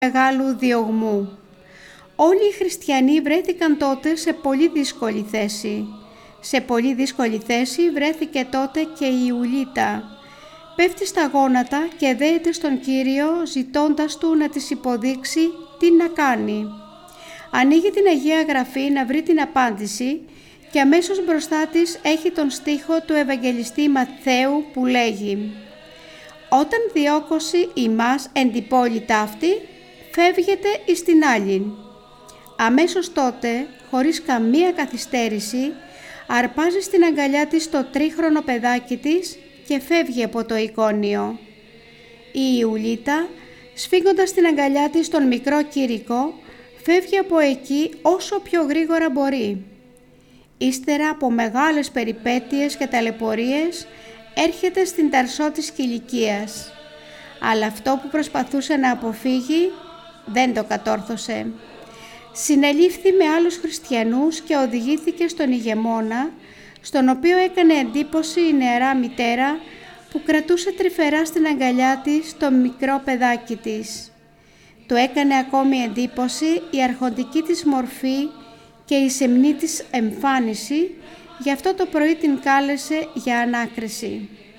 μεγάλου διωγμού. Όλοι οι χριστιανοί βρέθηκαν τότε σε πολύ δύσκολη θέση. Σε πολύ δύσκολη θέση βρέθηκε τότε και η Ιουλίτα. Πέφτει στα γόνατα και δέεται στον Κύριο ζητώντας του να της υποδείξει τι να κάνει. Ανοίγει την Αγία Γραφή να βρει την απάντηση και αμέσως μπροστά της έχει τον στίχο του Ευαγγελιστή Ματθαίου που λέγει «Όταν διώκωση ημάς εν την πόλη ταύτη, φεύγετε εις την άλλην». Αμέσως τότε, χωρίς καμία καθυστέρηση, αρπάζει στην αγκαλιά της το τρίχρονο παιδάκι της και φεύγει από το εικόνιο. Η Ιουλίτα, σφίγγοντας την αγκαλιά της τον μικρό Κήρυκο, φεύγει από εκεί όσο πιο γρήγορα μπορεί. Ύστερα από μεγάλες περιπέτειες και ταλαιπωρίες, έρχεται στην Ταρσό της Κιλικίας. Αλλά αυτό που προσπαθούσε να αποφύγει δεν το κατόρθωσε. Συνελήφθη με άλλους χριστιανούς και οδηγήθηκε στον ηγεμόνα, στον οποίο έκανε εντύπωση η νεαρά μητέρα που κρατούσε τρυφερά στην αγκαλιά της το μικρό παιδάκι της. Του έκανε ακόμη εντύπωση η αρχοντική της μορφή και η σεμνή της εμφάνιση, γι' αυτό το πρωί την κάλεσε για ανάκριση.